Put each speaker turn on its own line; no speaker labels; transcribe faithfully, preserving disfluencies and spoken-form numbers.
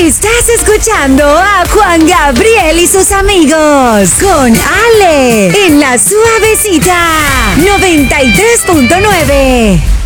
Estás escuchando a Juan Gabriel y sus amigos con Ale en La Suavecita noventa y tres punto nueve.